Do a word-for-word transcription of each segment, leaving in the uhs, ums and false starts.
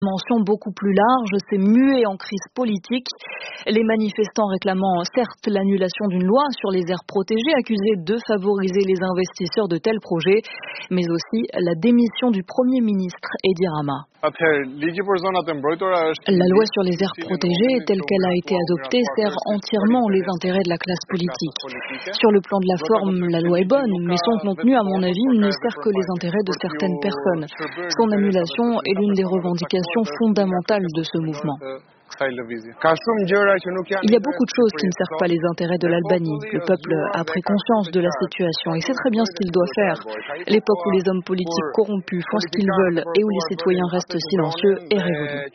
Mention beaucoup plus large, c'est muet en crise politique. Les manifestants réclamant certes l'annulation d'une loi sur les aires protégées, accusés de favoriser les investisseurs de tels projets, mais aussi la démission du Premier ministre Edi Rama. La loi sur les aires protégées, telle qu'elle a été adoptée, sert entièrement les intérêts de la classe politique. Sur le plan de la forme, la loi est bonne, mais son contenu, à mon avis, ne sert que les intérêts de certaines personnes. Son annulation est l'une des revendications fondamentale de ce mouvement. Il y a beaucoup de choses qui ne servent pas les intérêts de l'Albanie. Le peuple a pris conscience de la situation et sait très bien ce qu'il doit faire. L'époque où les hommes politiques corrompus font ce qu'ils veulent et où les citoyens restent silencieux est révolue.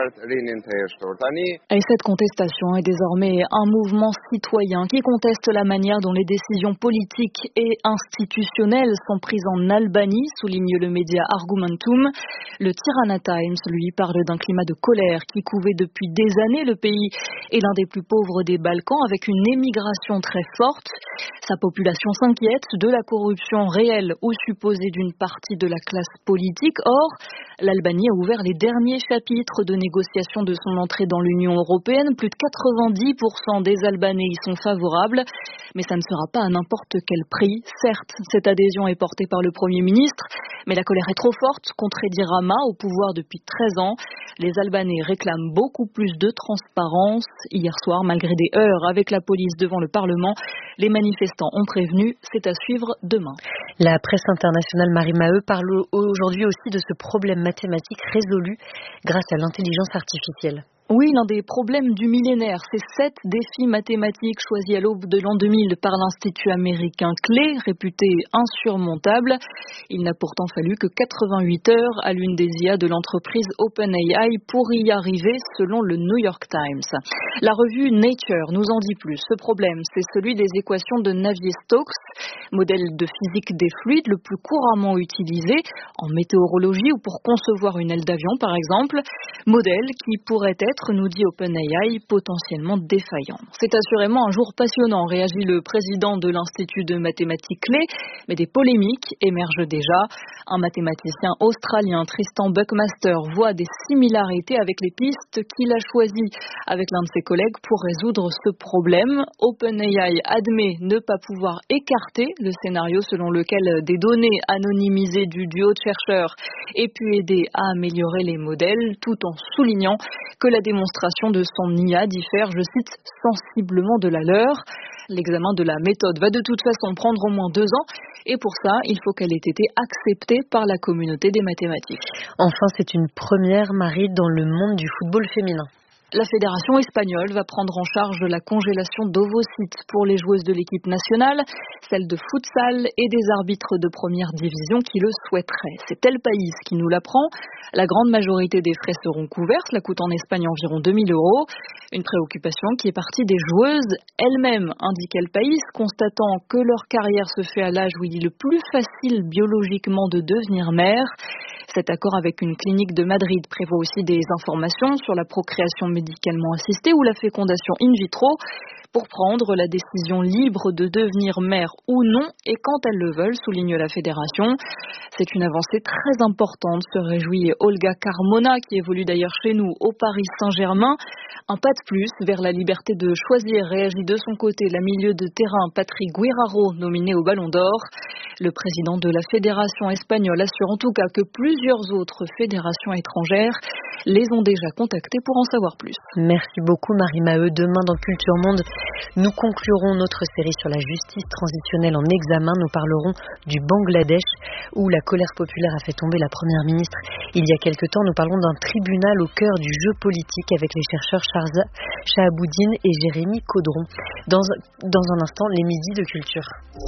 Et cette contestation est désormais un mouvement citoyen qui conteste la manière dont les décisions politiques et institutionnelles sont prises en Albanie, souligne le média Argumentum. Le Tirana Times, lui, parle d'un climat de colère qui couvait depuis Depuis des années, le pays est l'un des plus pauvres des Balkans avec une émigration très forte. Sa population s'inquiète de la corruption réelle ou supposée d'une partie de la classe politique. Or, l'Albanie a ouvert les derniers chapitres de négociation de son entrée dans l'Union européenne. Plus de quatre-vingt-dix pour cent des Albanais y sont favorables. Mais ça ne sera pas à n'importe quel prix. Certes, cette adhésion est portée par le Premier ministre, mais la colère est trop forte contre Edi Rama, au pouvoir depuis treize ans. Les Albanais réclament beaucoup plus de transparence. Hier soir, malgré des heurts avec la police devant le Parlement, les manifestants ont prévenu, c'est à suivre demain. La presse internationale Marie Maheu parle aujourd'hui aussi de ce problème mathématique résolu grâce à l'intelligence artificielle. Oui, l'un des problèmes du millénaire, c'est sept défis mathématiques choisis à l'aube de l'an deux mille par l'Institut américain Clé, réputé insurmontable. Il n'a pourtant fallu que quatre-vingt-huit heures à l'une des I A de l'entreprise OpenAI pour y arriver, selon le New York Times. La revue Nature nous en dit plus. Ce problème, c'est celui des équations de Navier-Stokes, modèle de physique des fluides le plus couramment utilisé en météorologie ou pour concevoir une aile d'avion, par exemple. Modèle qui pourrait être, nous dit OpenAI, potentiellement défaillant. C'est assurément un jour passionnant, réagit le président de l'Institut de mathématiques Clé, mais des polémiques émergent déjà. Un mathématicien australien, Tristan Buckmaster, voit des similarités avec les pistes qu'il a choisies avec l'un de ses collègues pour résoudre ce problème. OpenAI admet ne pas pouvoir écarter le scénario selon lequel des données anonymisées du duo de chercheurs aient pu aider à améliorer les modèles, tout en soulignant que la démonstration de son I A diffère, je cite, sensiblement de la leur. L'examen de la méthode va de toute façon prendre au moins deux ans et pour ça, il faut qu'elle ait été acceptée par la communauté des mathématiques. Enfin, c'est une première, Marie, dans le monde du football féminin. La fédération espagnole va prendre en charge la congélation d'ovocytes pour les joueuses de l'équipe nationale, celles de futsal et des arbitres de première division qui le souhaiteraient. C'est El País qui nous l'apprend. La grande majorité des frais seront couverts. Cela coûte en Espagne environ deux mille euros. Une préoccupation qui est partie des joueuses elles-mêmes, indique El País, constatant que leur carrière se fait à l'âge où il est le plus facile biologiquement de devenir mère. Cet accord avec une clinique de Madrid prévoit aussi des informations sur la procréation médicalement assistée ou la fécondation in vitro pour prendre la décision libre de devenir mère ou non et quand elles le veulent, souligne la fédération. C'est une avancée très importante, se réjouit Olga Carmona qui évolue d'ailleurs chez nous au Paris Saint-Germain. Un pas de plus vers la liberté de choisir, réagit de son côté la milieu de terrain Patrick Guirao, nominé au Ballon d'Or. Le président de la fédération espagnole assure en tout cas que plusieurs autres fédérations étrangères les ont déjà contactés pour en savoir plus. Merci beaucoup Marie Maheu. Demain dans Culture Monde, nous conclurons notre série sur la justice transitionnelle en examen. Nous parlerons du Bangladesh où la colère populaire a fait tomber la première ministre il y a quelque temps. Nous parlons d'un tribunal au cœur du jeu politique avec les chercheurs Sharza Shahaboudine et Jérémy Caudron. Dans, dans un instant, les midis de culture.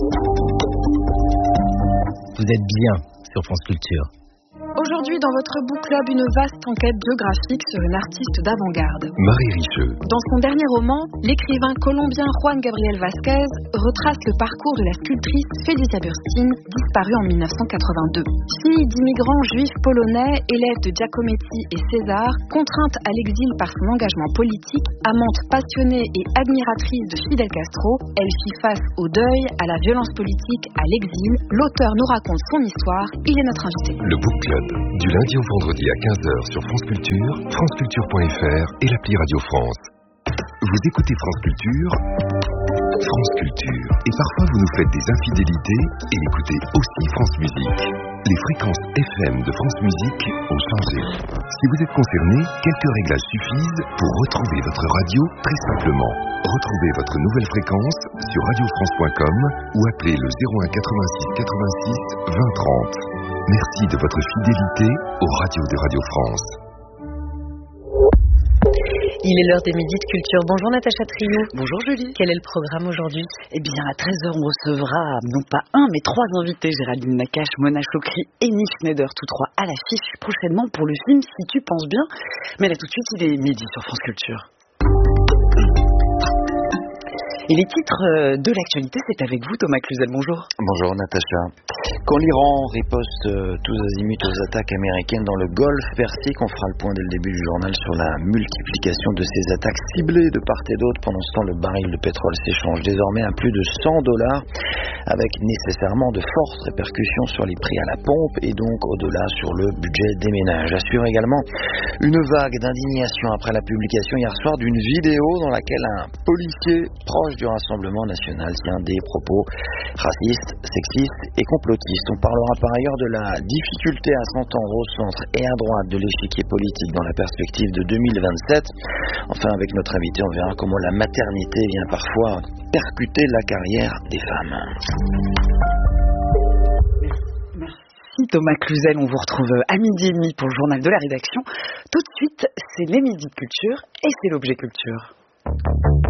Vous êtes bien sur France Culture. Aujourd'hui, dans votre book club, une vaste enquête biographique sur une artiste d'avant-garde. Marie Richeux. Dans son dernier roman, l'écrivain colombien Juan Gabriel Vázquez retrace le parcours de la sculptrice Felicia Burstyn, disparue en mille neuf cent quatre-vingt-deux. Fille d'immigrants juifs polonais, élève de Giacometti et César, contrainte à l'exil par son engagement politique, amante passionnée et admiratrice de Fidel Castro, elle fit face au deuil, à la violence politique, à l'exil. L'auteur nous raconte son histoire, il est notre invité. Le book club. Du lundi au vendredi à quinze heures sur France Culture, franceculture point f r et l'appli Radio France. Vous écoutez France Culture, France Culture. Et parfois vous nous faites des infidélités et écoutez aussi France Musique. Les fréquences F M de France Musique ont changé. Si vous êtes concerné, quelques réglages suffisent pour retrouver votre radio très simplement. Retrouvez votre nouvelle fréquence sur radio france point com ou appelez le zéro un quatre-vingt-six quatre-vingt-six vingt trente. Merci de votre fidélité aux radios de Radio France. Il est l'heure des midis de culture. Bonjour Natacha Trio. Bonjour Julie. Quel est le programme aujourd'hui? Eh bien, à treize heures, on recevra non pas un, mais trois invités. Géraldine Nakache, Mona Chokri et Nick Schneider, tous trois à l'affiche prochainement pour le film Si tu penses bien. Mais là, tout de suite, il est midi sur France Culture. Et les titres de l'actualité, c'est avec vous, Thomas Cluzel. Bonjour. Bonjour, Natacha. Quand l'Iran riposte euh, tous azimuts aux attaques américaines dans le golfe Persique, on fera le point dès le début du journal sur la multiplication de ces attaques ciblées de part et d'autre. Pendant ce temps, le baril de pétrole s'échange désormais à plus de cent dollars, avec nécessairement de fortes répercussions sur les prix à la pompe et donc au-delà sur le budget des ménages. Assure également une vague d'indignation après la publication hier soir d'une vidéo dans laquelle un policier proche du Rassemblement national tient des propos racistes, sexistes et complotistes. On parlera par ailleurs de la difficulté à s'entendre au centre et à droite de l'échiquier politique dans la perspective de deux mille vingt-sept. Enfin, avec notre invité, on verra comment la maternité vient parfois percuter la carrière des femmes. Merci Thomas Cluzel, on vous retrouve à midi et demi pour le journal de la rédaction. Tout de suite, c'est les midis de culture et c'est l'objet culture.